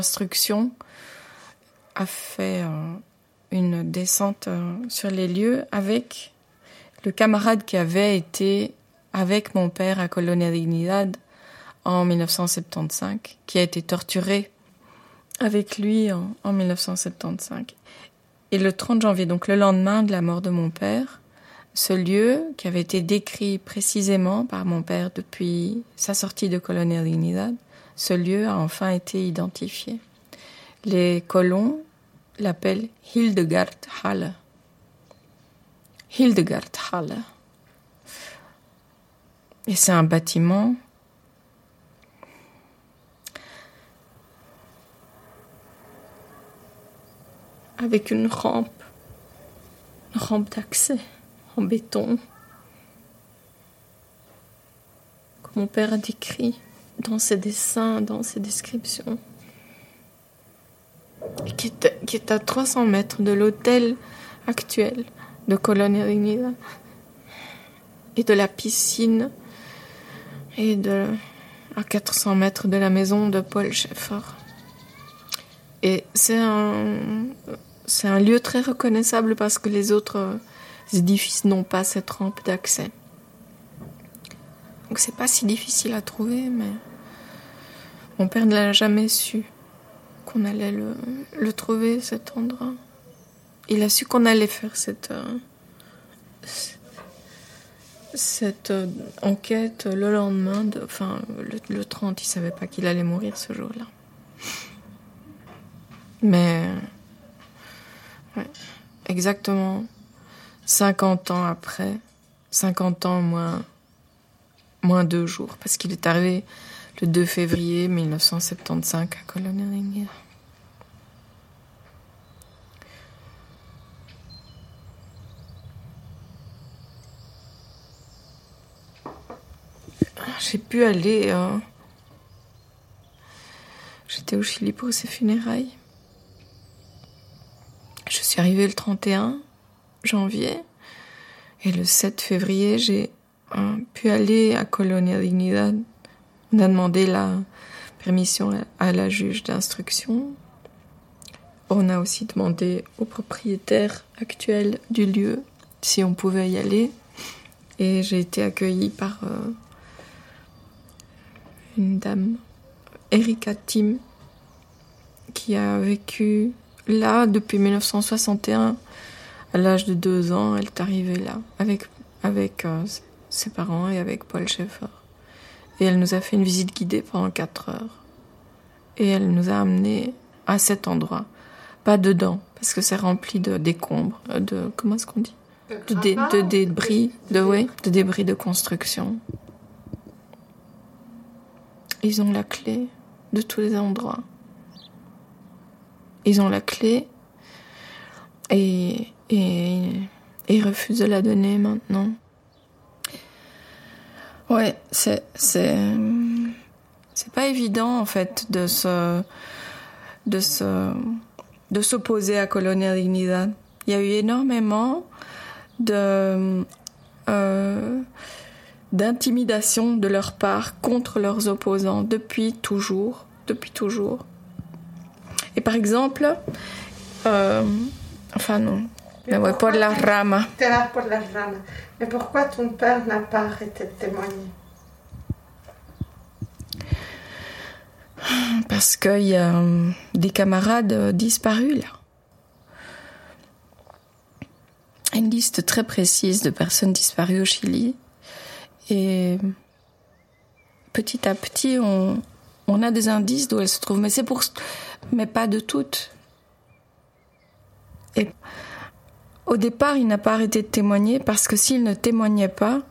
L'instruction a fait une descente sur les lieux avec le camarade qui avait été avec mon père à Colonia Dignidad en 1975, qui a été torturé avec lui en 1975. Et le 30 janvier, donc le lendemain de la mort de mon père, ce lieu, qui avait été décrit précisément par mon père depuis sa sortie de Colonia Dignidad, ce lieu a enfin été identifié. Les colons l'appellent Hildegardhalle. Hildegardhalle. Et c'est un bâtiment avec une rampe d'accès en béton, que mon père a décrit dans ses dessins, dans ses descriptions, et qui est à 300 mètres de l'hôtel actuel de Colonia Dignidad et de la piscine et à 400 mètres de la maison de Paul Schaeffer. Et c'est un lieu très reconnaissable parce que les autres édifices n'ont pas cette rampe d'accès. Donc c'est pas si difficile à trouver, mais mon père ne l'a jamais su qu'on allait le trouver, cet endroit. Il a su qu'on allait faire cette enquête le lendemain, le 30, il savait pas qu'il allait mourir ce jour-là. Mais, ouais, exactement 50 ans après, 50 ans moins 2 jours, parce qu'il est arrivé le 2 février 1975 à Colonia Dignidad. J'ai pu aller... J'étais au Chili pour ses funérailles. Je suis arrivée le 31 janvier et le 7 février, j'ai pu aller à Colonia Dignidad. On a demandé la permission à la juge d'instruction. On a aussi demandé au propriétaire actuel du lieu si on pouvait y aller. Et j'ai été accueillie par une dame, Erika Tim, qui a vécu là depuis 1961. À l'âge de 2 ans, elle est arrivée là avec ses parents et avec Paul Schaeffer. Et elle nous a fait une visite guidée pendant 4 heures. Et elle nous a amenés à cet endroit. Pas dedans, parce que c'est rempli de décombres, comment est-ce qu'on dit ? De débris, de débris de construction. Ils ont la clé de tous les endroits. Ils ont la clé et ils refusent de la donner maintenant. Ouais, c'est pas évident en fait de s'opposer à Colonia Dignidad. Il y a eu énormément d'intimidation de leur part contre leurs opposants depuis toujours. Et par exemple, non, mais ouais, por la rama. Mais pourquoi ton père n'a pas arrêté de témoigner? Parce qu'il y a des camarades disparus là. Une liste très précise de personnes disparues au Chili. Et petit à petit, on a des indices d'où elles se trouvent. Mais pas de toutes. Et au départ, il n'a pas arrêté de témoigner parce que s'il ne témoignait pas,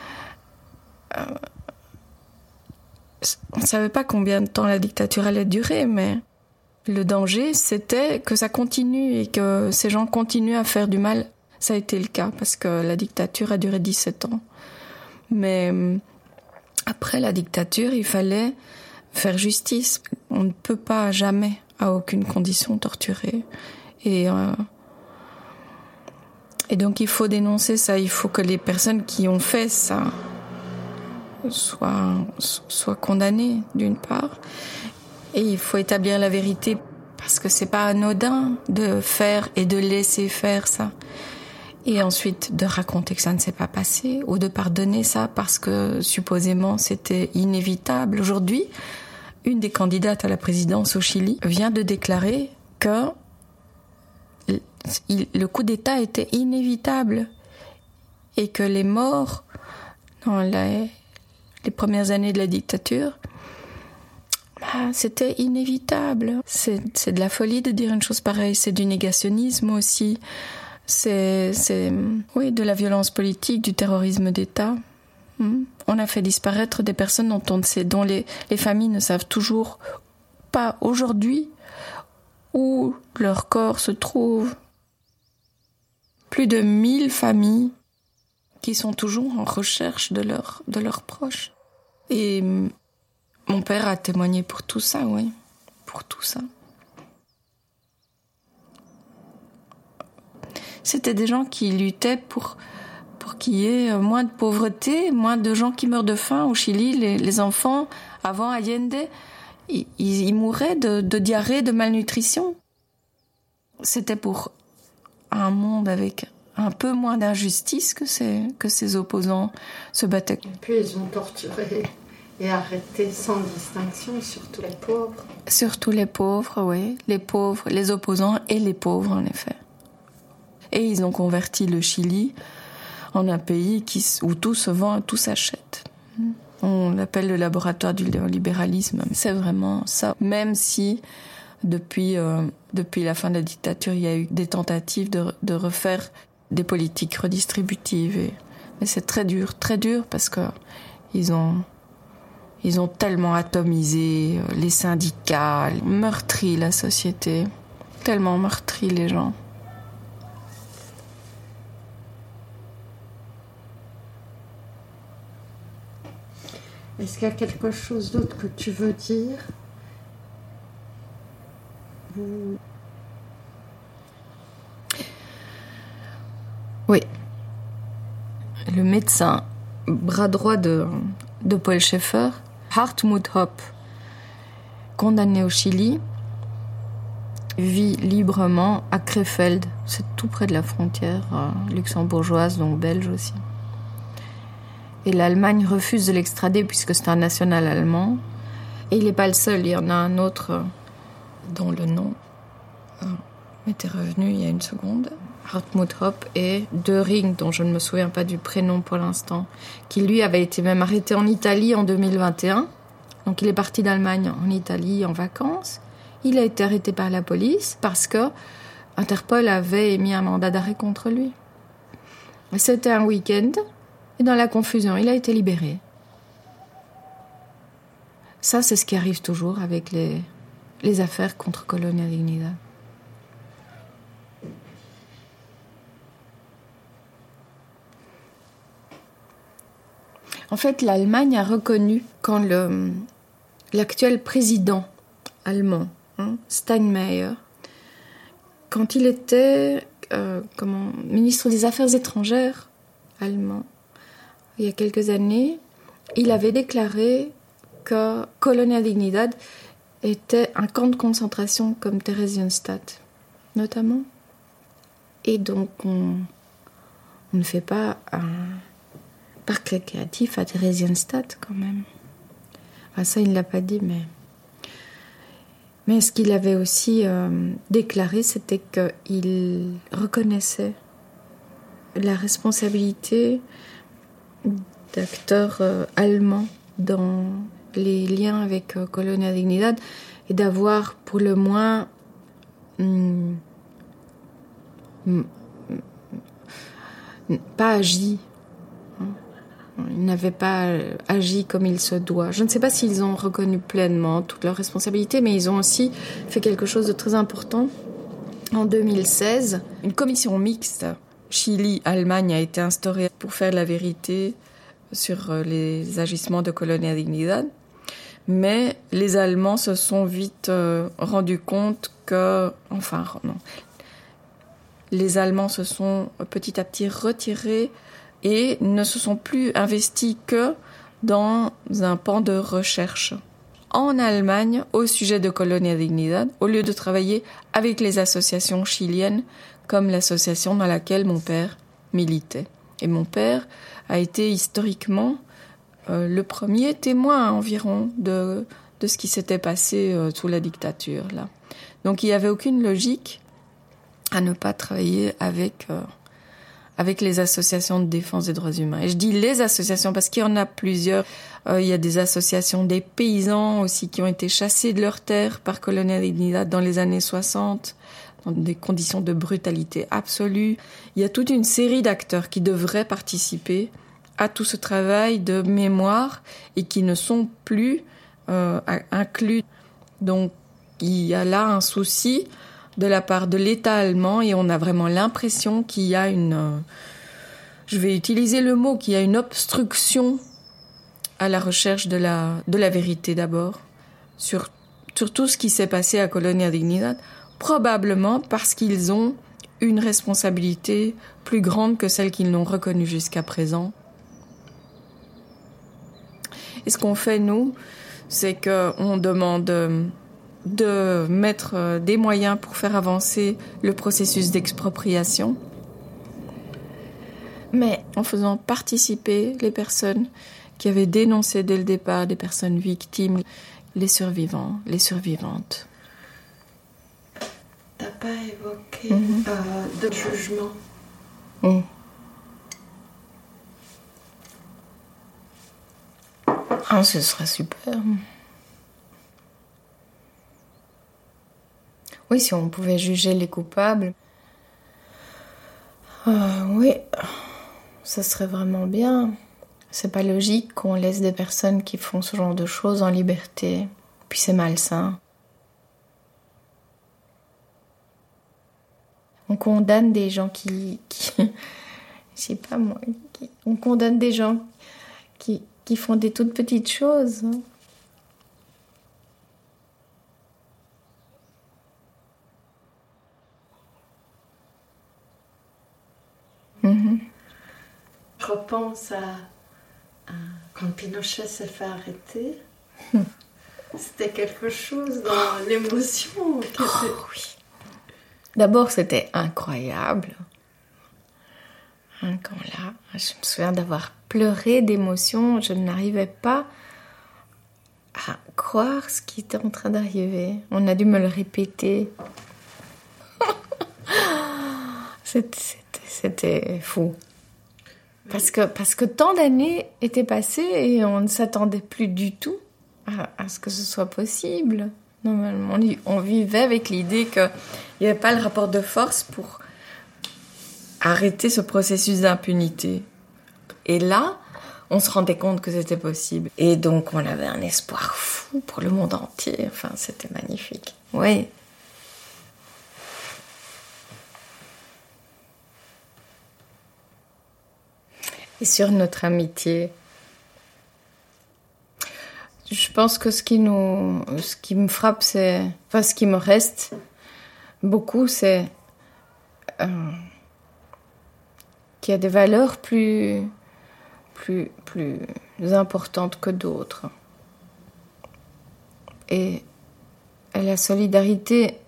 on ne savait pas combien de temps la dictature allait durer, mais le danger, c'était que ça continue et que ces gens continuent à faire du mal. Ça a été le cas parce que la dictature a duré 17 ans. Mais après la dictature, il fallait faire justice. On ne peut pas jamais, à aucune condition, torturer. Et donc il faut dénoncer ça. Il faut que les personnes qui ont fait ça soient condamnées, d'une part. Et il faut établir la vérité parce que c'est pas anodin de faire et de laisser faire ça. Et ensuite de raconter que ça ne s'est pas passé ou de pardonner ça parce que supposément c'était inévitable. Aujourd'hui, une des candidates à la présidence au Chili vient de déclarer que le coup d'État était inévitable et que les morts dans les premières années de la dictature, c'était inévitable. C'est de la folie de dire une chose pareille, c'est du négationnisme aussi. C'est de la violence politique, du terrorisme d'État. On a fait disparaître des personnes dont les familles ne savent toujours pas aujourd'hui où leur corps se trouve. Plus de 1000 familles qui sont toujours en recherche de leurs proches. Et mon père a témoigné pour tout ça, oui, pour tout ça. C'était des gens qui luttaient pour qu'il y ait moins de pauvreté, moins de gens qui meurent de faim. Au Chili, les enfants, avant Allende, ils mouraient de diarrhée, de malnutrition. C'était pour un monde avec un peu moins d'injustice que ses opposants se battaient. Et puis ils ont torturé et arrêté sans distinction, surtout les pauvres. Surtout les pauvres, oui. Les pauvres, les opposants et les pauvres, en effet. Et ils ont converti le Chili en un pays où tout se vend et tout s'achète. On l'appelle le laboratoire du libéralisme. C'est vraiment ça. Même si, depuis la fin de la dictature, il y a eu des tentatives de refaire des politiques redistributives. Mais c'est très dur parce que ils ont tellement atomisé les syndicats, meurtri la société, tellement meurtri les gens. Est-ce qu'il y a quelque chose d'autre que tu veux dire ? Oui. Le médecin, bras droit de Paul Schaeffer, Hartmut Hoppe, condamné au Chili, vit librement à Krefeld, c'est tout près de la frontière luxembourgeoise, donc belge aussi. Et l'Allemagne refuse de l'extrader puisque c'est un national allemand. Et il n'est pas le seul, il y en a un autre dont le nom m'était revenu il y a une seconde. Hartmut Hoppe et Döring, dont je ne me souviens pas du prénom pour l'instant, qui lui avait été même arrêté en Italie en 2021. Donc il est parti d'Allemagne en Italie en vacances. Il a été arrêté par la police parce que Interpol avait émis un mandat d'arrêt contre lui. C'était un week-end. Et dans la confusion, il a été libéré. Ça, c'est ce qui arrive toujours avec les affaires contre Colonia Dignidad. En fait, l'Allemagne a reconnu quand l'actuel président allemand, Steinmeier, quand il était ministre des Affaires étrangères allemand, il y a quelques années, il avait déclaré que Colonia Dignidad était un camp de concentration comme Theresienstadt, notamment. Et donc, on ne fait pas un parc récréatif à Theresienstadt, quand même. Enfin, ça, il ne l'a pas dit, mais ce qu'il avait aussi déclaré, c'était qu'il reconnaissait la responsabilité d'acteurs allemands dans les liens avec Colonia Dignidad et d'avoir pour le moins pas agi. Ils n'avaient pas agi comme il se doit. Je ne sais pas s'ils ont reconnu pleinement toutes leurs responsabilités, mais ils ont aussi fait quelque chose de très important. En 2016, une commission mixte Chili-Allemagne a été instaurée pour faire la vérité sur les agissements de Colonia Dignidad. Mais les Allemands se sont vite rendus compte que... Les Allemands se sont petit à petit retirés et ne se sont plus investis que dans un pan de recherche. en Allemagne au sujet de Colonia Dignidad, au lieu de travailler avec les associations chiliennes comme l'association dans laquelle mon père militait. Et mon père a été historiquement le premier témoin environ de ce qui s'était passé sous la dictature, là. Donc il n'y avait aucune logique à ne pas travailler avec les associations de défense des droits humains. Et je dis les associations parce qu'il y en a plusieurs. Il y a des associations des paysans aussi qui ont été chassés de leurs terres par Colonia Dignidad dans les années 60, dans des conditions de brutalité absolue. Il y a toute une série d'acteurs qui devraient participer à tout ce travail de mémoire et qui ne sont plus inclus. Donc il y a là un souci de la part de l'État allemand et on a vraiment l'impression qu'il y a je vais utiliser le mot, qu'il y a une obstruction à la recherche de la vérité d'abord sur tout ce qui s'est passé à Colonia Dignidad, probablement parce qu'ils ont une responsabilité plus grande que celle qu'ils n'ont reconnue jusqu'à présent. Et ce qu'on fait, nous, c'est qu'on demande de mettre des moyens pour faire avancer le processus d'expropriation, mais en faisant participer les personnes qui avaient dénoncé dès le départ, des personnes victimes, les survivants, les survivantes. T'as pas évoqué de jugement. Ah, ce serait super. Oui, si on pouvait juger les coupables. Oui, ça serait vraiment bien. C'est pas logique qu'on laisse des personnes qui font ce genre de choses en liberté. Puis c'est malsain. On condamne des gens qui je sais pas moi, on condamne des gens qui font des toutes petites choses. Je repense à quand Pinochet s'est fait arrêter. C'était quelque chose dans l'émotion. Oui. D'abord, c'était incroyable. Quand là, je me souviens d'avoir pleuré d'émotion. Je n'arrivais pas à croire ce qui était en train d'arriver. On a dû me le répéter. C'était fou. Parce que tant d'années étaient passées et on ne s'attendait plus du tout à ce que ce soit possible. Normalement, on vivait avec l'idée qu'il n'y avait pas le rapport de force pour arrêter ce processus d'impunité. Et là, on se rendait compte que c'était possible. Et donc, on avait un espoir fou pour le monde entier. Enfin, c'était magnifique. Oui. Et sur notre amitié, je pense que ce qui me frappe, ce qui me reste beaucoup, c'est qu'il y a des valeurs plus importantes que d'autres. Et la solidarité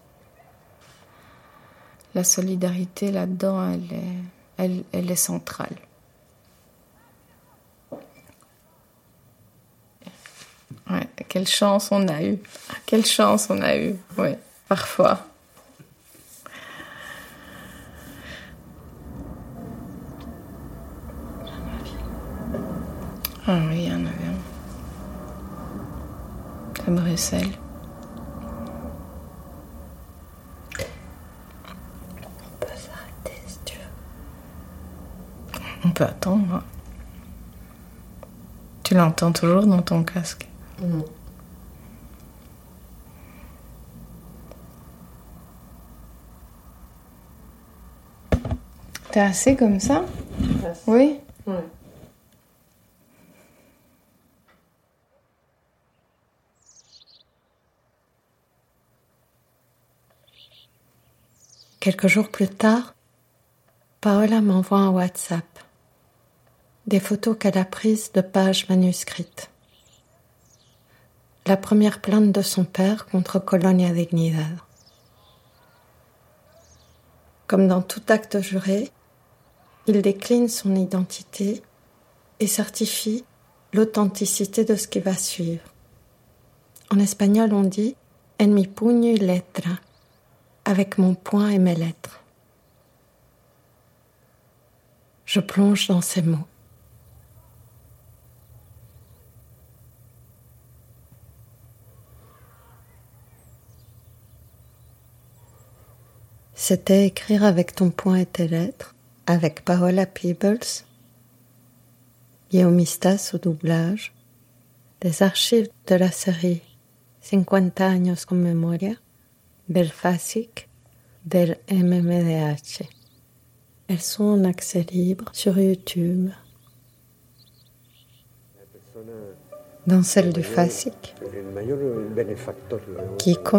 là-dedans, elle est centrale. Ouais, quelle chance on a eu. Quelle chance on a eu, oui, parfois. Ah oui, un avion. À Bruxelles. On peut s'arrêter si tu veux. On peut attendre. Tu l'entends toujours dans ton casque? Non. T'es assez comme ça? Oui? Oui. Quelques jours plus tard, Paola m'envoie un WhatsApp. Des photos qu'elle a prises de pages manuscrites. la première plainte de son père contre Colonia Dignidad. Comme dans tout acte juré, il décline son identité et certifie l'authenticité de ce qui va suivre. En espagnol, on dit « en mi puño y letra », avec mon poing et mes lettres. Je plonge dans ces mots. C'était écrire avec ton poing et tes lettres, avec Paola Peebles, guiomistas au doublage, des archives de la série 50 años con memoria, del FASIC, del MMDH. Elles sont en accès libre sur YouTube. Dans celle du FASIC, Kiko,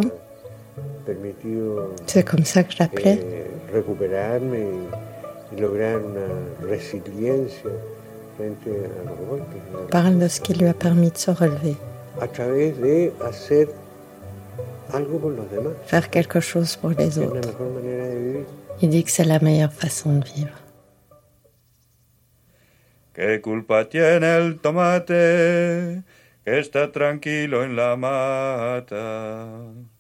c'est comme ça que je l'appelais, parle de ce qui lui a permis de se relever. Faire quelque chose pour les autres. Il dit que c'est la meilleure façon de vivre. ¿Qué culpa tiene el tomate que está tranquilo en la mata?